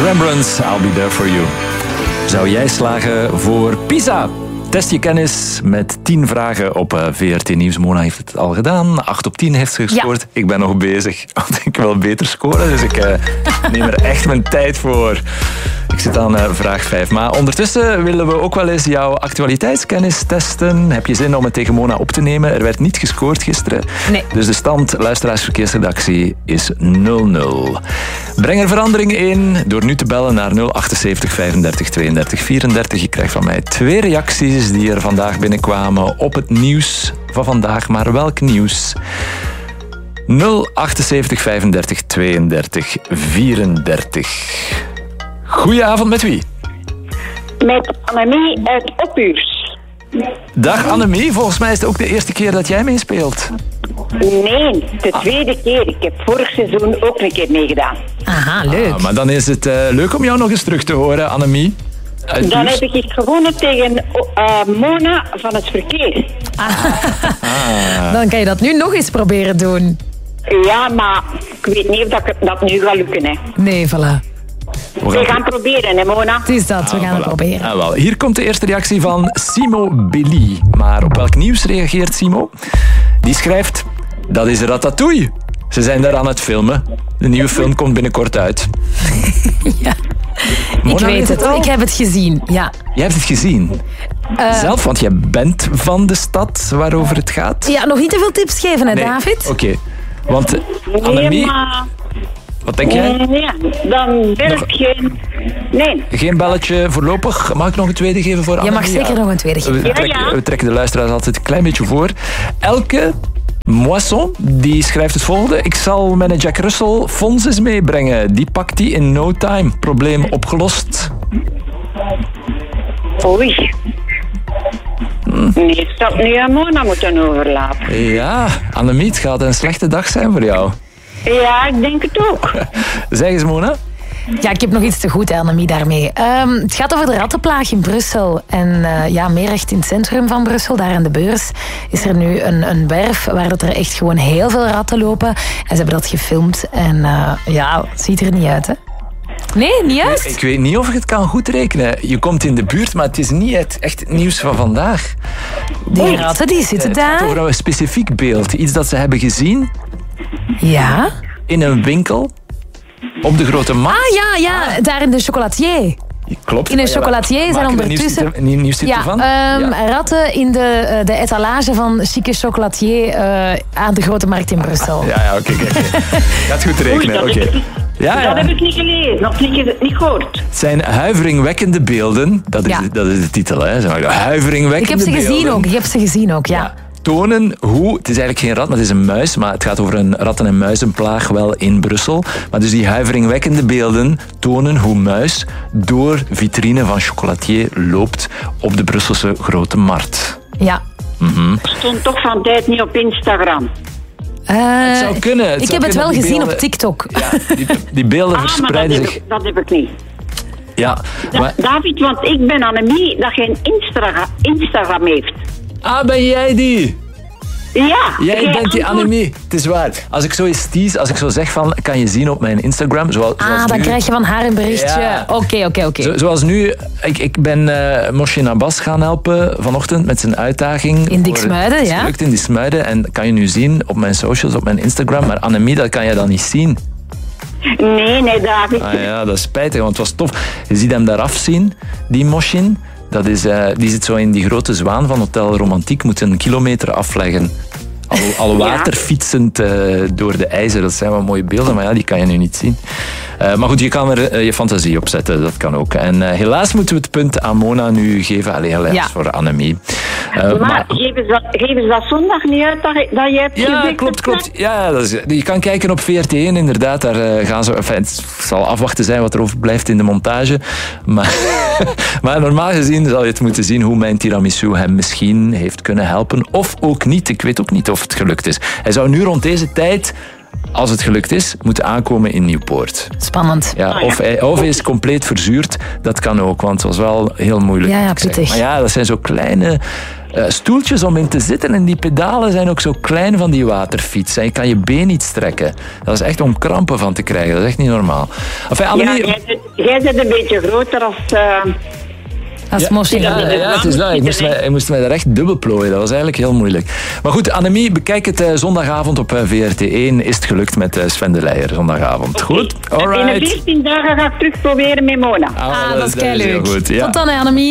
Rembrandts, I'll be there for you. Zou jij slagen voor PISA? Test je kennis met 10 vragen op VRT Nieuws. Mona heeft het al gedaan. 8 op 10 heeft ze gescoord. Ja. Ik ben nog bezig, want ik wil beter scoren. Dus ik neem er echt mijn tijd voor. Ik zit aan vraag 5. Maar ondertussen willen we ook wel eens jouw actualiteitskennis testen. Heb je zin om het tegen Mona op te nemen? Er werd niet gescoord gisteren. Nee. Dus de stand, luisteraarsverkeersredactie, is 0-0. Breng er verandering in door nu te bellen naar 078 35 32 34. Je krijgt van mij 2 reacties die er vandaag binnenkwamen op het nieuws van vandaag. Maar welk nieuws? 078 35 32 34. Goedenavond, met wie? Met Annemie uit Ophuurs. Dag Annemie, volgens mij is het ook de eerste keer dat jij meespeelt. Nee, de tweede keer. Ik heb vorig seizoen ook een keer meegedaan. Aha, leuk. Maar dan is het leuk om jou nog eens terug te horen, Annemie. Dan heb ik gewonnen tegen Mona van het verkeer. Dan kan je dat nu nog eens proberen doen. Ja, maar ik weet niet of dat nu gaat lukken. Hè. Nee, voilà. We gaan proberen, hè, Mona? Het is dat, we gaan het proberen. Wel. Hier komt de eerste reactie van Simo Billy. Maar op welk nieuws reageert Simo? Die schrijft, dat is Ratatouille. Ze zijn daar aan het filmen. De nieuwe film komt binnenkort uit. Ja, Mona, ik weet het. Ik heb het gezien, ja. Jij hebt het gezien? Zelf, want jij bent van de stad waarover het gaat. Ja, nog niet te veel tips geven, hè, nee. David? Oké. Want Annemie... maar... Wat denk jij? Ja, dan bel ik geen... Nee. Geen belletje voorlopig. Mag ik nog een tweede geven voor Annemie? Je mag zeker nog een tweede geven. We trekken de luisteraars altijd een klein beetje voor. Elke Moisson die schrijft het volgende. Ik zal mijn Jack Russell fonds meebrengen. Die pakt die in no time. Probleem opgelost. Oei. Nee, het zou nu aan Mona moeten overlaten. Ja, Annemie, het gaat een slechte dag zijn voor jou. Ja, ik denk het ook. Zeg eens, Mona. Ja, ik heb nog iets te goed, Annemie, daarmee. Het gaat over de rattenplaag in Brussel. En meer echt in het centrum van Brussel, daar aan de beurs, is er nu een werf waar dat er echt gewoon heel veel ratten lopen. En ze hebben dat gefilmd. En het ziet er niet uit, hè? Nee, niet juist? Ik weet niet of ik het kan goed rekenen. Je komt in de buurt, maar het is niet echt het nieuws van vandaag. Die ratten, die zitten daar. Het gaat over een specifiek beeld. Iets dat ze hebben gezien. Ja? In een winkel. Op de Grote Markt. Daar in de chocolatier. Klopt. In een chocolatier zijn ondertussen... Nieuws ervan? Ratten in de etalage van chique chocolatier aan de Grote Markt in Brussel. Ja, oké. Gaat goed rekenen, oké. Dat heb ik niet gelezen, of niet gehoord. Het zijn huiveringwekkende beelden. Dat is de titel, hè. Huiveringwekkende beelden. Ik heb ze gezien ook, ja. Tonen hoe, het is eigenlijk geen rat, maar het is een muis, maar het gaat over een ratten- en muizenplaag wel in Brussel. Maar dus die huiveringwekkende beelden tonen hoe muis door vitrine van chocolatier loopt op de Brusselse Grote Markt. Ja. Stond toch van tijd niet op Instagram. Het zou kunnen. Ik heb het wel gezien op TikTok. Ja, die beelden verspreiden zich. Dat heb ik niet. Ja, maar... David, want ik ben Annemie dat geen Instagram heeft. Ah, ben jij die? Ja. Jij bent die Annemie. Het is waar. Als ik zo eens tease, als ik zo zeg van, kan je zien op mijn Instagram. Zoals dan nu. krijg je van haar een berichtje. Ja. Oké. Zoals nu, ik ben Moshe Abbas gaan helpen vanochtend met zijn uitdaging. In Diksmuiden, ja. Gelukt in Diksmuiden. En kan je nu zien op mijn socials, op mijn Instagram. Maar Annemie, dat kan je dan niet zien. Nee, David. Ah ja, dat is spijtig, want het was tof. Je ziet hem daar afzien, die Moshin. Die zit zo in die grote zwaan van Hotel Romantiek, moet een kilometer afleggen. Al waterfietsend door de ijzer. Dat zijn wel mooie beelden, maar die kan je nu niet zien. Maar goed, je kan er je fantasie op zetten, dat kan ook. En helaas moeten we het punt aan Mona nu geven. Helaas voor Annemie. Maar geven ze dat zondag niet uit dat je hebt gezegd? Klopt. Ja, je kan kijken op VRT1, inderdaad. Daar gaan ze... het zal afwachten zijn wat er overblijft in de montage. Maar normaal gezien zal je het moeten zien hoe mijn tiramisu hem misschien heeft kunnen helpen. Of ook niet. Ik weet ook niet of het gelukt is. Hij zou nu rond deze tijd als het gelukt is, moeten aankomen in Nieuwpoort. Spannend. Ja, of hij is compleet verzuurd. Dat kan ook, want het was wel heel moeilijk. Ja, pittig. Maar ja, dat zijn zo kleine stoeltjes om in te zitten. En die pedalen zijn ook zo klein van die waterfiets. En je kan je been niet strekken. Dat is echt om krampen van te krijgen. Dat is echt niet normaal. Enfin, Annemie... jij bent een beetje groter als Moshi. Ja, het is dat. Ik moest mij daar echt dubbel plooien. Dat was eigenlijk heel moeilijk. Maar goed, Annemie, bekijk het zondagavond op VRT1. Is het gelukt met Sven de Leijer zondagavond. Goed? Alright. In 14 dagen ga ik terug proberen met Mona. Dat is heel goed. Ja. Tot dan, Annemie.